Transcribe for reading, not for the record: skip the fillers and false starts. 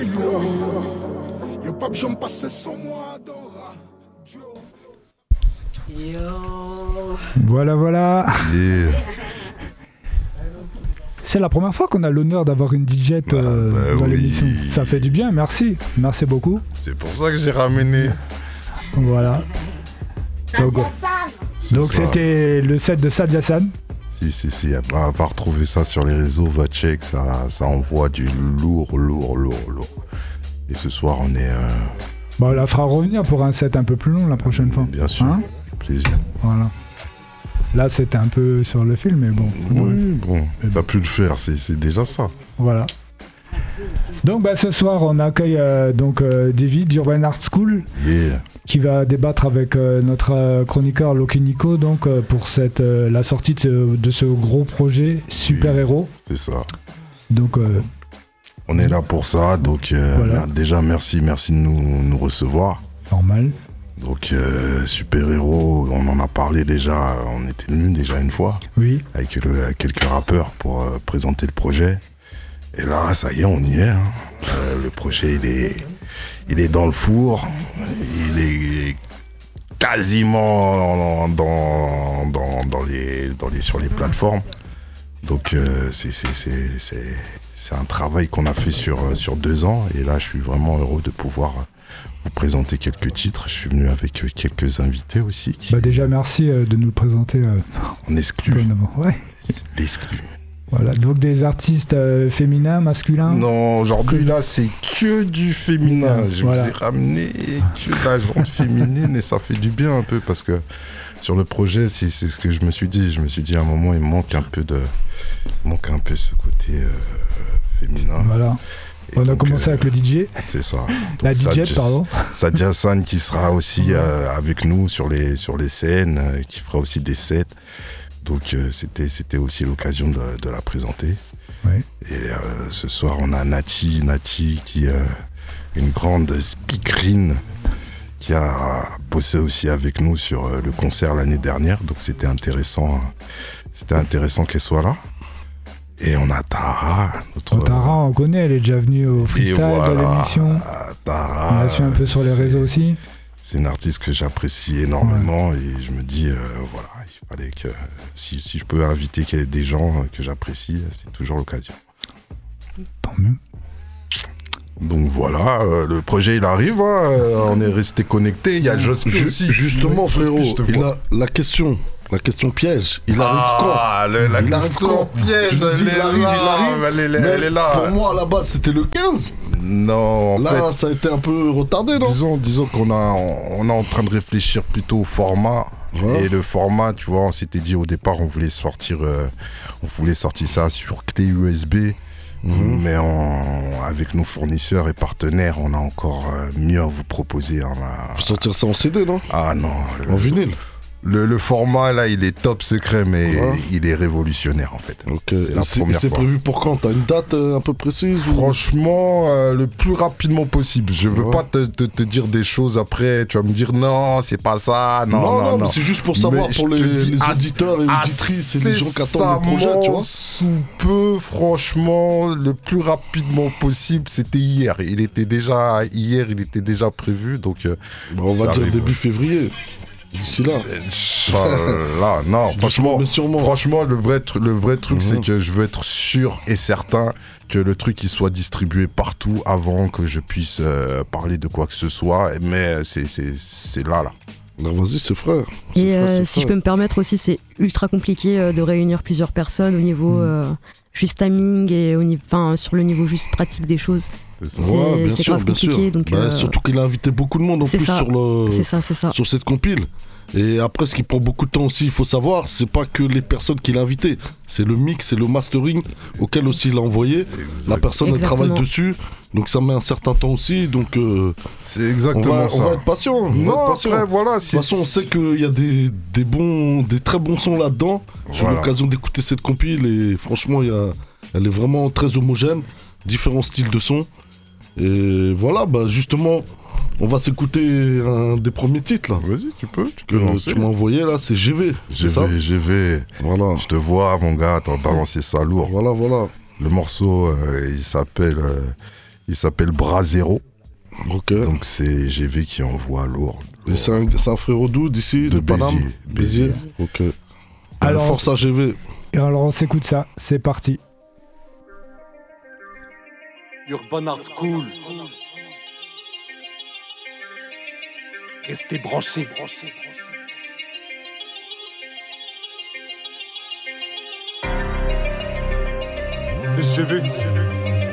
Y'a pas besoin de passer sans moi dans la Voilà. Yeah. C'est la première fois qu'on a l'honneur d'avoir une DJ dans l'émission. Ça fait du bien, merci. Merci beaucoup. C'est pour ça que j'ai ramené. Voilà. Donc c'était le set de Sadia San. Si, va retrouver ça sur les réseaux, va check, ça envoie du lourd. Et ce soir, on est... Bon, on la fera revenir pour un set un peu plus long la prochaine fois. Bien sûr, hein, plaisir. Voilà. Là, c'était un peu sur le film, mais bon. Oui, bon, t'as pu le faire, c'est déjà ça. Voilà. Donc, ce soir, on accueille David d'Urban Art School, qui va débattre avec notre chroniqueur Loki Nico, donc pour la sortie de ce gros projet Super Héros. C'est ça. Donc, on est là pour ça, donc voilà. Déjà merci de nous recevoir. Normal. Donc Super Héros, on en a parlé déjà, on était venus déjà une fois, oui, avec quelques rappeurs pour présenter le projet. Et là, ça y est, on y est. Hein. Le projet, il est dans le four, il est quasiment sur les plateformes. Donc c'est un travail qu'on a fait sur 2 ans. Et là, je suis vraiment heureux de pouvoir vous présenter quelques titres. Je suis venu avec quelques invités aussi. Déjà, merci de nous présenter. En exclu. Ouais. C'est l'exclu. Voilà, donc des artistes féminins, masculins. Non, aujourd'hui là c'est que du féminin. Je vous ai ramené que la gente féminine et ça fait du bien un peu parce que sur le projet c'est ce que je me suis dit. Je me suis dit à un moment il manque un peu ce côté féminin. Voilà. Et on a commencé avec le DJ. C'est ça. Donc la DJ, pardon. Sadia San qui sera aussi avec nous sur les scènes, qui fera aussi des sets. Donc c'était aussi l'occasion de la présenter. Oui. Et ce soir on a Nati qui est une grande speakerine qui a bossé aussi avec nous sur le concert l'année dernière. Donc c'était intéressant qu'elle soit là. Et on a Tara. Tara, on connaît, elle est déjà venue au freestyle de l'émission. Tara, on l'a su un peu sur les réseaux aussi. C'est une artiste que j'apprécie énormément et je me dis, voilà, il fallait que si je peux inviter des gens que j'apprécie, c'est toujours l'occasion. Tant mieux. Donc voilà, le projet il arrive, hein, on est resté connectés, il y a Jospi aussi. Justement frérot, il a la question piège, il arrive quand la question piège, elle est là. Pour moi à la base c'était le 15. Non, là ça a été un peu retardé, non? Disons qu'on est en train de réfléchir plutôt au format. Ouais. Et le format, tu vois, on s'était dit au départ, on voulait sortir ça sur clé USB. Mais avec nos fournisseurs et partenaires, on a encore mieux à vous proposer. Faut sortir ça en CD, non? Ah non. En vinyle. Le format, là, il est top secret, mais il est révolutionnaire, en fait. Okay. C'est la première fois. C'est prévu pour quand? T'as une date un peu précise? Franchement, le plus rapidement possible. Je veux pas te dire des choses après. Tu vas me dire, non, c'est pas ça. Non. Mais c'est juste pour savoir, pour les auditeurs et auditrices et les gens qui attendent le projet, tu vois. Sous peu, franchement, le plus rapidement possible, c'était hier. Il était déjà prévu, donc... on va dire début février. D'ici là. Là, non, franchement, le vrai truc, c'est que je veux être sûr et certain que le truc il soit distribué partout avant que je puisse parler de quoi que ce soit. Mais c'est là. Non, vas-y, c'est frère. Et si je peux me permettre aussi, c'est ultra compliqué de réunir plusieurs personnes au niveau juste timing et sur le niveau juste pratique des choses. C'est grave compliqué. Donc, surtout qu'il a invité beaucoup de monde en plus sur cette compile. Et après, ce qui prend beaucoup de temps aussi, il faut savoir, c'est pas que les personnes qu'il a invitées, c'est le mix et le mastering auquel aussi il a envoyé. La personne elle travaille dessus, donc ça met un certain temps aussi. Donc c'est exactement ça. On va être patient. Après, voilà. De toute façon, on sait qu'il y a des très bons sons là-dedans. J'ai eu l'occasion d'écouter cette compile et franchement, elle est vraiment très homogène, différents styles de sons. Et voilà, justement, on va s'écouter un des premiers titres là. Vas-y, tu peux lancer. Tu m'as envoyé là, c'est GV. GV. Voilà. Je te vois, mon gars, t'as balancé ça lourd. Voilà. Le morceau, il s'appelle Il s'appelle Brasero. Ok. Donc c'est GV qui envoie lourd. Et c'est un frérot d'où d'ici? De Béziers. Béziers. Ok. Alors, force à GV. Et alors on s'écoute ça, c'est parti. Urban Art School. Restez branchés. C'est GV.